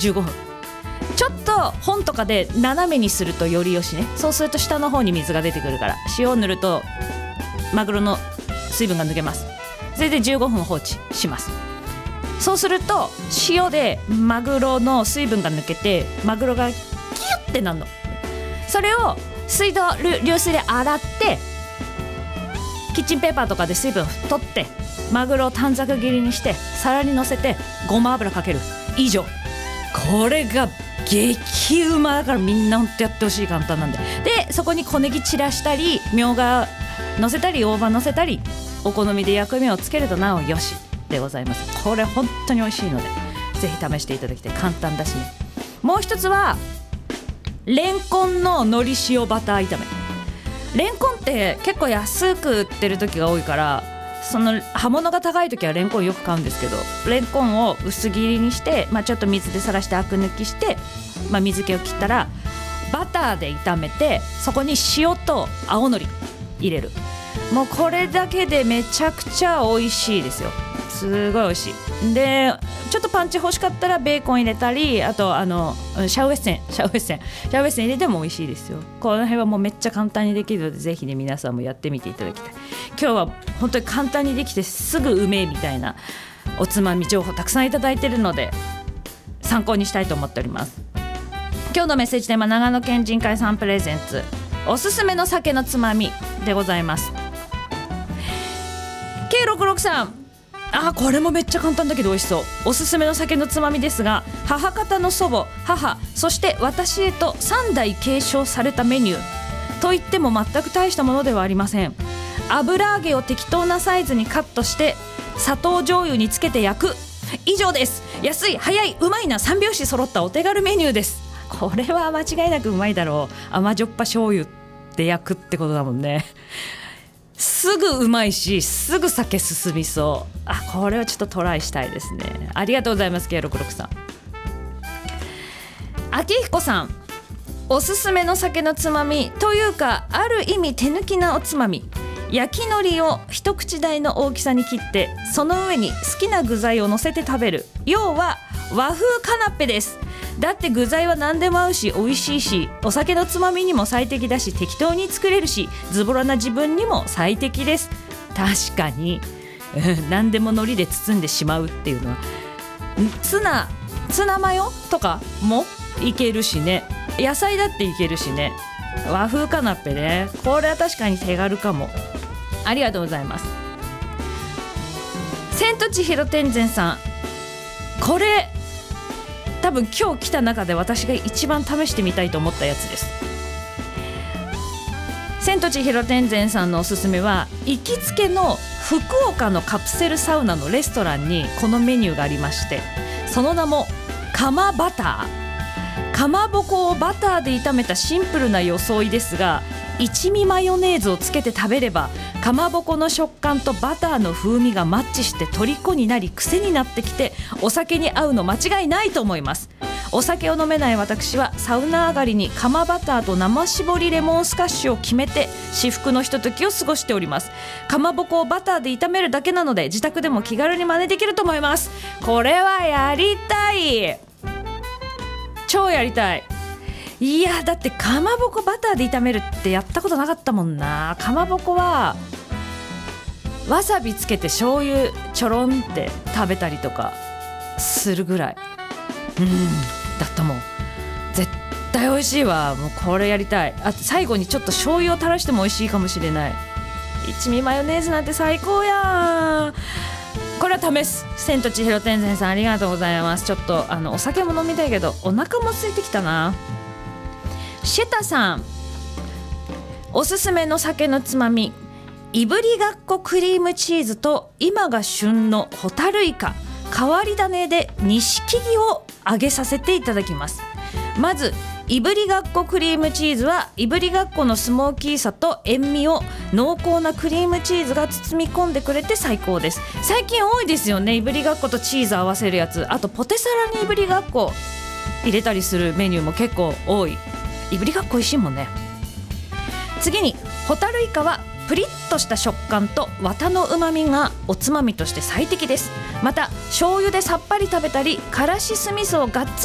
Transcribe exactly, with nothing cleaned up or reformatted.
じゅうごふん。ちょっと本とかで斜めにするとよりよしね。そうすると下の方に水が出てくるから、塩を塗るとマグロの水分が抜けます。それでじゅうごふん放置します。そうすると塩でマグロの水分が抜けてマグロがキュッてなるの。それを水道流水で洗ってキッチンペーパーとかで水分取ってマグロを短冊切りにして皿に乗せてごま油かける。以上。これが激うまだからみんなほんとやってほしい。簡単なんで。でそこに小ネギ散らしたりみょうが乗せたり大葉乗せたりお好みで薬味をつけるとなおよしでございます。これ本当に美味しいのでぜひ試していただきたい。簡単だしね。もう一つはレンコンの海苔塩バター炒め。レンコンって結構安く売ってる時が多いから、その葉物が高い時はレンコンよく買うんですけど、レンコンを薄切りにして、まあ、ちょっと水でさらしてアク抜きして、まあ、水気を切ったらバターで炒めてそこに塩と青のり入れる。もうこれだけでめちゃくちゃ美味しいですよ。すごい美味しい。でちょっとパンチ欲しかったらベーコン入れたり、あとあのシャウエッセンシャウエッセンシャウエッセン入れても美味しいですよ。この辺はもうめっちゃ簡単にできるのでぜひね皆さんもやってみていただきたい。今日は本当に簡単にできてすぐうめえみたいなおつまみ情報たくさんいただいているので参考にしたいと思っております。今日のメッセージテーマ、長野県人会さんプレゼンツおすすめの酒のつまみでございます。 ケーろくろくさん、あ、これもめっちゃ簡単だけど美味しそう。おすすめの酒のつまみですが、母方の祖母、母、そして私へとさん代継承されたメニューといっても全く大したものではありません。油揚げを適当なサイズにカットして砂糖醤油につけて焼く。以上です。安い、早い、うまいなさん拍子揃ったお手軽メニューです。これは間違いなくうまいだろう。甘じょっぱ醤油で焼くってことだもんね。すぐうまいしすぐ酒進みそう。あ、これはちょっとトライしたいですね。ありがとうございます。 ケーろくろくさん。秋彦さん、おすすめの酒のつまみというかある意味手抜きなおつまみ、焼き海苔を一口大の大きさに切ってその上に好きな具材を乗せて食べる。要は和風カナッペです。だって具材は何でも合うし美味しいし、お酒のつまみにも最適だし適当に作れるし、ズボラな自分にも最適です。確かに何でも海苔で包んでしまうっていうのは、ツナツナマヨとかもいけるしね、野菜だっていけるしね。和風カナッペね、これは確かに手軽かも。ありがとうございます。千と千尋天然さん、これ多分今日来た中で私が一番試してみたいと思ったやつです。千と千尋天然さんのおすすめは、行きつけの福岡のカプセルサウナのレストランにこのメニューがありまして、その名も釜バター。かまぼこをバターで炒めたシンプルな装いですが、一味マヨネーズをつけて食べればかまぼこの食感とバターの風味がマッチして虜になり癖になってきてお酒に合うの間違いないと思います。お酒を飲めない私はサウナ上がりに釜バターと生搾りレモンスカッシュを決めて至福のひとときを過ごしております。かまぼこをバターで炒めるだけなので自宅でも気軽に真似できると思います。これはやりたい、超やりたい。いやだってかまぼこバターで炒めるってやったことなかったもんな。かまぼこはわさびつけて醤油ちょろんって食べたりとかするぐらい、うんだったもん。絶対美味しいわ。もうこれやりたい。あと最後にちょっと醤油を垂らしても美味しいかもしれない。一味マヨネーズなんて最高やん。これは試す。千と千尋天然さんありがとうございます。ちょっとあのお酒も飲みたいけどお腹も空いてきたな。シェタさん、おすすめの酒のつまみ、いぶりがっこクリームチーズと今が旬のホタルイカ、変わり種で錦木を揚げさせていただきます。まずいぶりがっこクリームチーズはいぶりがっこのスモーキーさと塩味を濃厚なクリームチーズが包み込んでくれて最高です。最近多いですよね、いぶりがっことチーズ合わせるやつ。あとポテサラにいぶりがっこ入れたりするメニューも結構多い。いぶりがっこ美味しいもんね。次にホタルイカはプリッとした食感と綿のうまみがおつまみとして最適です。また醤油でさっぱり食べたりからし酢味噌をがっつ